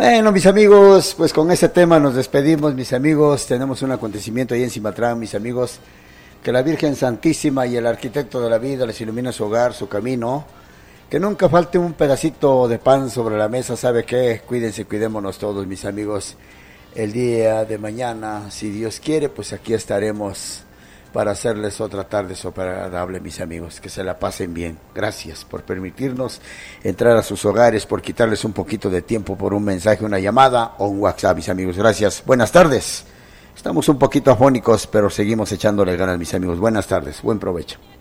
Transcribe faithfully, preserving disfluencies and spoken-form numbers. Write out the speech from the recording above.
Bueno, mis amigos, pues con ese tema nos despedimos, mis amigos. Tenemos un acontecimiento ahí en Cimatrán, mis amigos. Que la Virgen Santísima y el arquitecto de la vida les ilumine su hogar, su camino. Que nunca falte un pedacito de pan sobre la mesa, ¿sabe qué? Cuídense, cuidémonos todos, mis amigos. El día de mañana, si Dios quiere, pues aquí estaremos para hacerles otra tarde agradable, mis amigos. Que se la pasen bien. Gracias por permitirnos entrar a sus hogares, por quitarles un poquito de tiempo por un mensaje, una llamada o un WhatsApp, mis amigos. Gracias. Buenas tardes. Estamos un poquito afónicos, pero seguimos echándole ganas, mis amigos. Buenas tardes. Buen provecho.